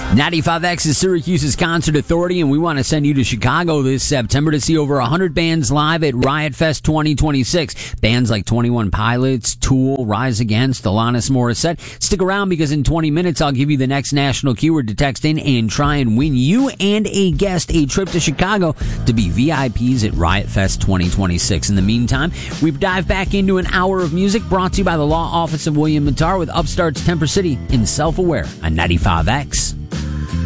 95X is Syracuse's concert authority, and we want to send you to Chicago this September to see over 100 bands live at Riot Fest 2026. Bands like 21 Pilots, Tool, Rise Against, Alanis Morissette. Stick around because in 20 minutes I'll give you the next national keyword to text in and try and win you and a guest a trip to Chicago to be VIPs at Riot Fest 2026. In the meantime, we dive back into an hour of music brought to you by the Law Office of William Mattar with Upstart's Temper City in Self-Aware on 95X.